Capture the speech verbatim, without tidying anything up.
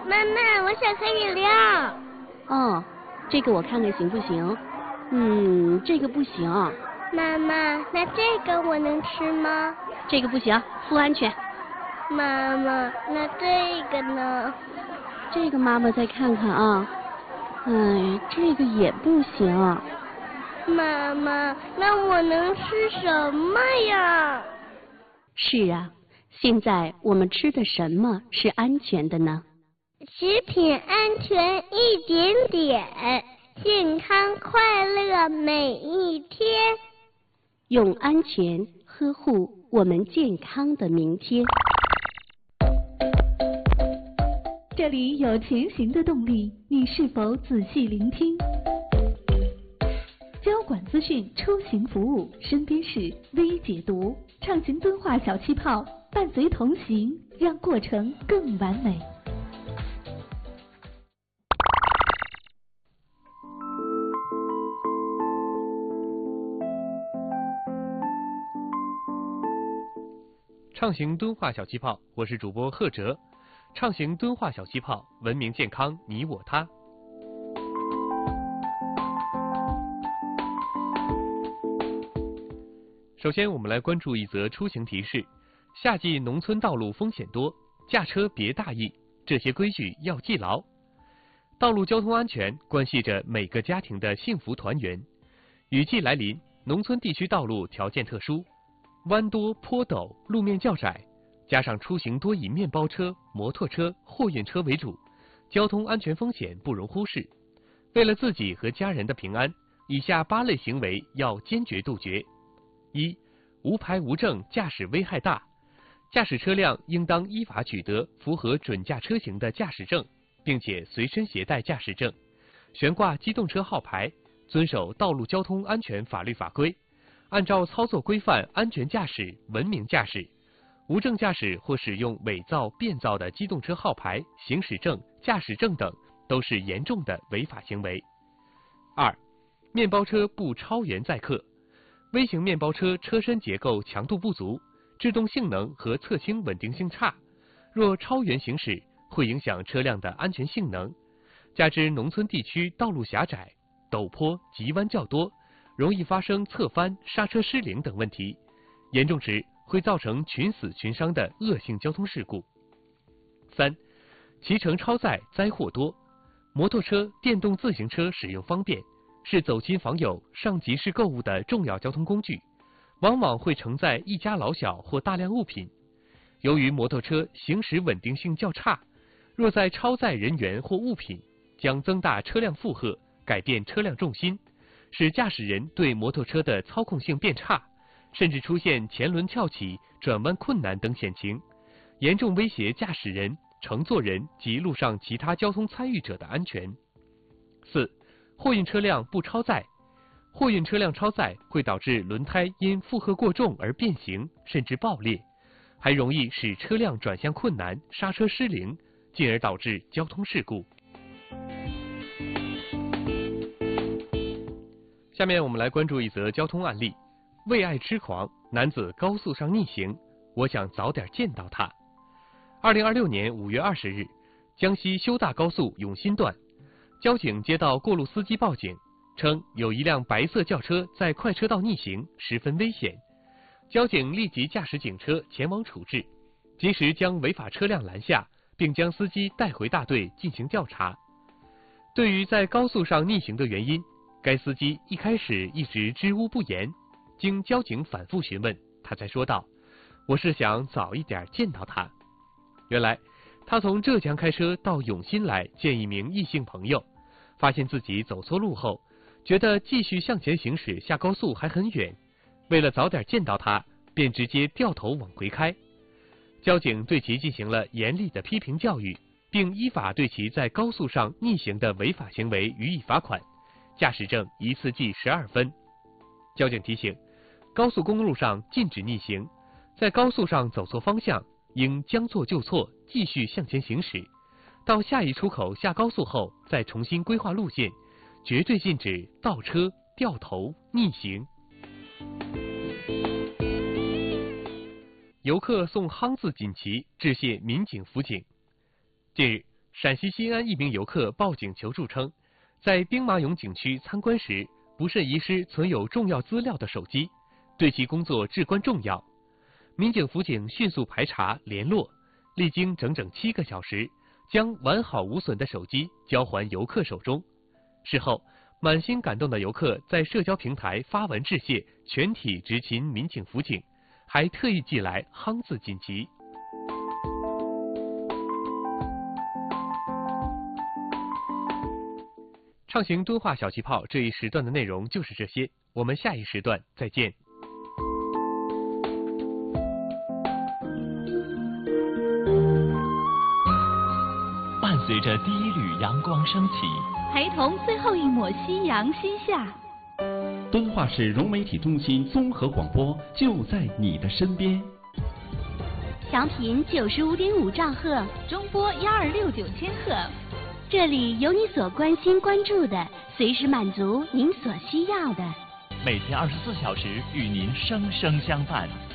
妈妈，我想喝饮料。 哦，这个我看看行不行？嗯，这个不行。 妈妈，那这个我能吃吗？ 这个不行，不安全。 妈妈，那这个呢？ 这个妈妈再看看啊。哎，这个也不行。 妈妈，那我能吃什么呀？ 是啊，现在我们吃的什么是安全的呢？ 食品安全一点点，健康快乐每一天。 用安全呵护我们健康的明天。 这里有前行的动力，你是否仔细聆听？交管资讯出行服务，身边事微解读，畅行敦化小气泡，伴随同行，让过程更完美。 畅行敦化小气泡，我是主播贺哲。畅行敦化小气泡，文明健康你我他。首先，我们来关注一则出行提示：夏季农村道路风险多，驾车别大意，这些规矩要记牢。道路交通安全关系着每个家庭的幸福团圆。雨季来临，农村地区道路条件特殊，弯多坡陡，路面较窄，加上出行多以面包车、摩托车、货运车为主，交通安全风险不容忽视。为了自己和家人的平安，以下八类行为要坚决杜绝。一、无牌无证驾驶危害大，驾驶车辆应当依法取得符合准驾车型的驾驶证，并且随身携带驾驶证，悬挂机动车号牌，遵守道路交通安全法律法规，按照操作规范安全驾驶、文明驾驶。无证驾驶或使用伪造、变造的机动车号牌、行驶证、驾驶证等，都是严重的违法行为。二、面包车不超员载客，微型面包车车身结构强度不足，制动性能和侧倾稳定性差，若超员行驶，会影响车辆的安全性能。加之农村地区道路狭窄、陡坡、急弯较多，容易发生侧翻、刹车失灵等问题，严重时会造成群死群伤的恶性交通事故。三、骑乘超载灾祸多，摩托车、电动自行车使用方便，是走亲访友、上集市购物的重要交通工具，往往会承载一家老小或大量物品。由于摩托车行驶稳定性较差，若在超载人员或物品，将增大车辆负荷，改变车辆重心，使驾驶人对摩托车的操控性变差，甚至出现前轮翘起、转弯困难等险情，严重威胁驾驶人、乘坐人及路上其他交通参与者的安全。四、货运车辆不超载，货运车辆超载会导致轮胎因负荷过重而变形，甚至爆裂，还容易使车辆转向困难、刹车失灵，进而导致交通事故。下面我们来关注一则交通案例：为爱痴狂，男子高速上逆行，我想早点见到他。二零二六年五月二十日，江西修大高速永新段，交警接到过路司机报警，称有一辆白色轿车在快车道逆行，十分危险。交警立即驾驶警车前往处置，及时将违法车辆拦下，并将司机带回大队进行调查。对于在高速上逆行的原因，该司机一开始一直支吾不言，经交警反复询问，他才说道：“我是想早一点见到他。”原来，他从浙江开车到永新来见一名异性朋友，发现自己走错路后，觉得继续向前行驶下高速还很远，为了早点见到他，便直接掉头往回开。交警对其进行了严厉的批评教育，并依法对其在高速上逆行的违法行为予以罚款，驾驶证一次记十二分。交警提醒，高速公路上禁止逆行，在高速上走错方向，应将错就错，继续向前行驶。到下一出口下高速后，再重新规划路线，绝对禁止倒车、掉头、逆行。游客送夯字锦旗致谢民警辅警。近日， 陕西西安一名游客报警求助称，在兵马俑景区参观时，不慎遗失存有重要资料的手机，对其工作至关重要。民警辅警迅速排查联络，历经整整七个小时，将完好无损的手机交还游客手中。事后，满心感动的游客在社交平台发文致谢全体执勤民警辅警，还特意寄来夯字锦旗。畅行敦化小气泡这一时段的内容就是这些，我们下一时段再见。 伴随着第一缕阳光升起， 陪同最后一抹夕阳西下。 敦化市融媒体中心综合广播就在你的身边。 调频九十五点五兆赫， 中波幺二六九千赫。 这里有你所关心关注的，随时满足您所需要的。 每天二十四小时与您生生相伴。